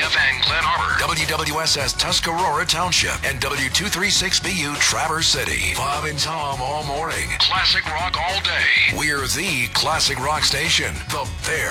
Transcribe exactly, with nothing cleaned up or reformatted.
F N Glen Arbor, W W S S Tuscarora Township, and W two thirty-six B U Traverse City. Bob and Tom all morning. Classic rock all day. We're the classic rock station. The Bear.